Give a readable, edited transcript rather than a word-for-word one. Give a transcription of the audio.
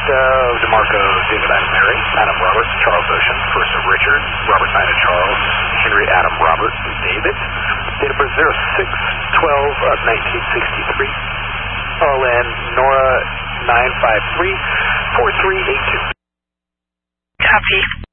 of DeMarco, David, Adam, Mary, Adam, Robert, Charles Ocean, first of Richard, Robert, Nina, Charles, Henry, Adam, Robert, David. Date of birth 06/12 of 1963. All in Nora 953-4382. Copy.